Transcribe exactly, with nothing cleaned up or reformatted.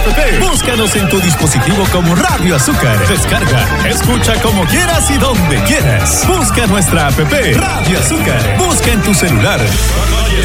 app. Búscanos en tu dispositivo como Radio Azúcar. Descarga, escucha como quieras y donde quieras. Busca nuestra app Radio Azúcar. Busca en tu celular